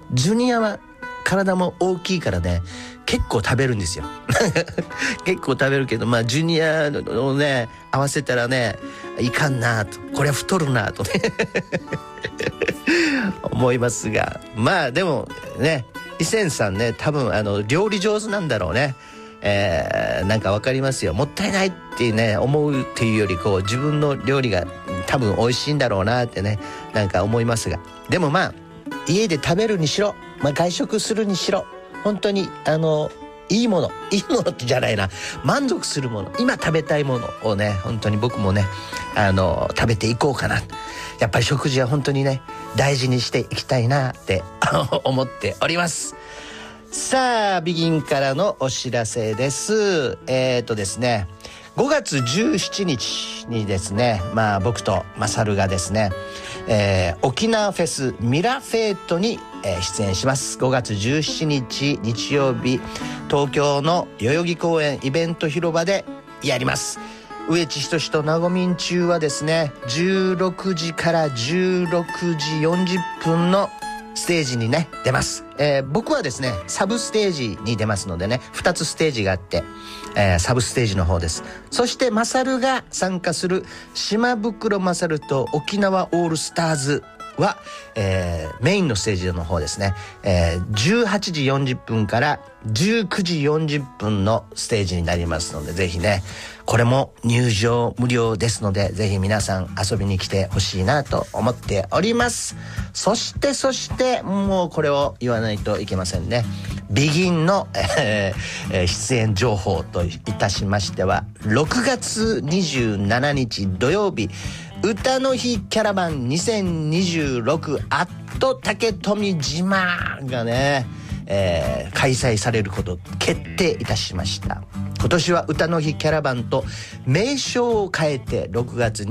ジュニアは体も大きいからね、結構食べるんですよ結構食べるけど、ジュニアをね合わせたらね、いかんなと、これは太るなとね思いますが、でもね、イセンさんね、多分料理上手なんだろうね。なんかわかりますよ。もったいないってね思うっていうより、こう自分の料理が多分美味しいんだろうなってね、なんか思いますが、でも家で食べるにしろ、外食するにしろ、本当にいいものってじゃないな、満足するもの、今食べたいものをね、本当に僕もね食べていこうかな。やっぱり食事は本当にね大事にしていきたいなって思っております。さあ、ビギンからのお知らせです。ですね、5月17日にですね、僕とマサルがですね、沖縄フェスミラフェートに、出演します。5月17日日曜日、東京の代々木公園イベント広場でやります。上地仁となごみん中はですね、16時から16時40分のステージにね出ます。僕はですねサブステージに出ますのでね、2つステージがあって、サブステージの方です。そしてマサルが参加する島袋マサルと沖縄オールスターズは、メインのステージの方ですね、18時40分から19時40分のステージになりますので、ぜひね、これも入場無料ですので、ぜひ皆さん遊びに来てほしいなと思っております。そしてもうこれを言わないといけませんね。ビギンの、出演情報といたしましては、6月27日土曜日、歌の日キャラバン2026アット竹富島がね、開催されること決定いたしました。今年は歌の日キャラバンと名称を変えて6月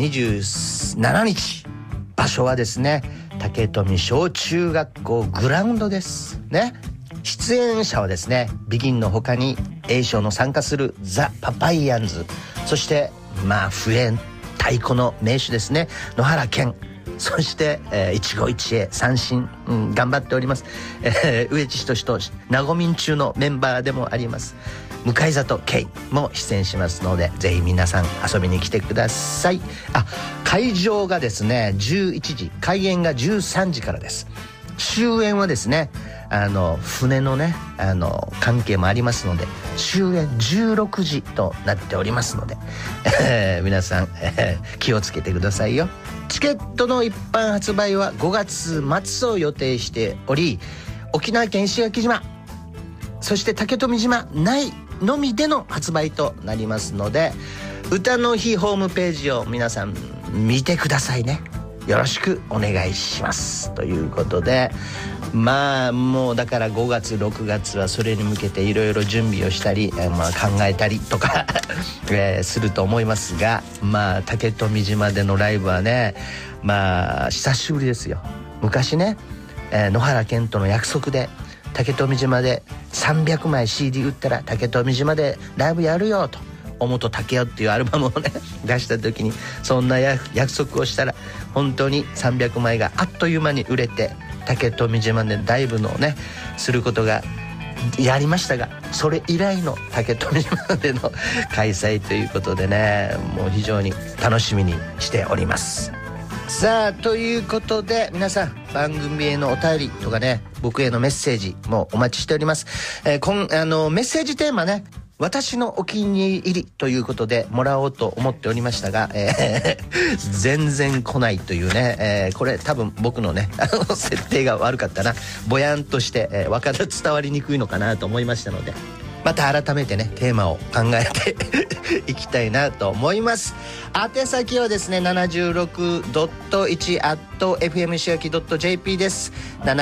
27日、場所はですね竹富小中学校グラウンドですね。出演者はですね、ビギンの他に A 賞の参加するザ・パパイヤンズ、そして不縁太鼓の名手ですね野原健、そして一期一会三振、頑張っております、上地仁となごみん中のメンバーでもあります向里圭も出演しますので、ぜひ皆さん遊びに来てください。会場がですね11時、開演が13時からです。終演はですね船のね関係もありますので、終演16時となっておりますので、皆さん、気をつけてくださいよ。チケットの一般発売は5月末を予定しており、沖縄県石垣島、そして竹富島内のみでの発売となりますので、歌の日ホームページを皆さん見てくださいね。よろしくお願いしますということで、もうだから5月6月はそれに向けていろいろ準備をしたり、考えたりとか、すると思いますが、竹富島でのライブはね、久しぶりですよ。昔ね、野原健との約束で竹富島で300枚 CD 売ったら竹富島でライブやるよと、おもと竹雄っていうアルバムをね出した時にそんな約束をしたら、本当に300枚があっという間に売れて、竹富島でライブのねすることがやりましたが、それ以来の竹富島での開催ということでね、もう非常に楽しみにしております。さあ、ということで皆さん、番組へのお便りとかね、僕へのメッセージもお待ちしております。メッセージテーマね、私のお気に入りということでもらおうと思っておりましたが、全然来ないというね、これ多分僕のね設定が悪かったな、ぼやんとして、伝わりにくいのかなと思いましたので、また改めてねテーマを考えていきたいなと思います。宛先はですね 76.1@fm 石垣 .jp です。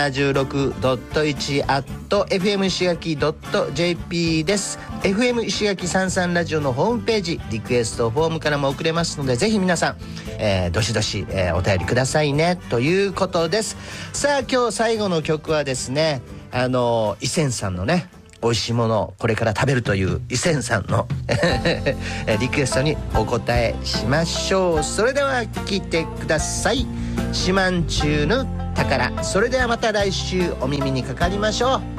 76.1@fm 石垣 .jp です。 FM 石垣33ラジオのホームページリクエストフォームからも送れますので、ぜひ皆さん、どしどし、お便りくださいねということです。さあ、今日最後の曲はですね、イセンさんのね、美味しいものをこれから食べるというイセンさんのリクエストにお答えしましょう。それでは聞いてください。シマンチューヌ宝。それではまた来週お耳にかかりましょう。